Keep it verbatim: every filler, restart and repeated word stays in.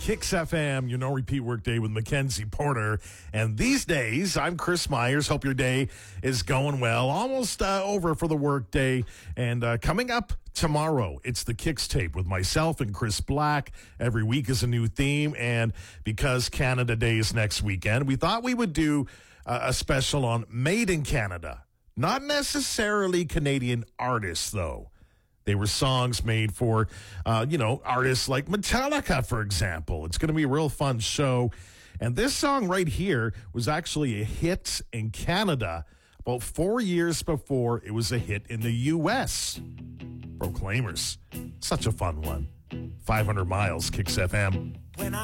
Kicks F M, your no repeat workday with Mackenzie Porter. And these days, I'm Chris Myers. Hope your day is going well. Almost uh, over for the workday. And uh, coming up tomorrow, it's the Kicks tape with myself and Chris Black. Every week is a new theme. And because Canada Day is next weekend, we thought we would do uh, a special on Made in Canada. Not necessarily Canadian artists, though. They were songs made for, uh, you know, artists like Metallica, for example. It's going to be a real fun show. And this song right here was actually a hit in Canada about four years before it was a hit in the U S. Proclaimers. Such a fun one. five hundred miles, Kicks F M. When I